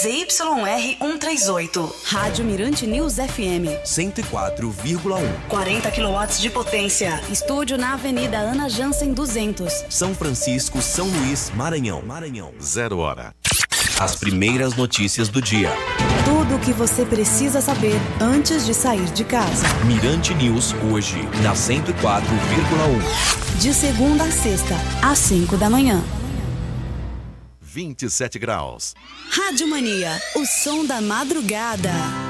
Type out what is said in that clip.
ZYR 138. Rádio Mirante News FM 104,1. 40 kW de potência. Estúdio na Avenida Ana Jansen 200. São Francisco, São Luís, Maranhão. 0 hora. As primeiras notícias do dia. Tudo o que você precisa saber antes de sair de casa. Mirante News hoje, na 104,1. De segunda a sexta, às 5 da manhã. 27 graus. Rádio Mania, o som da madrugada.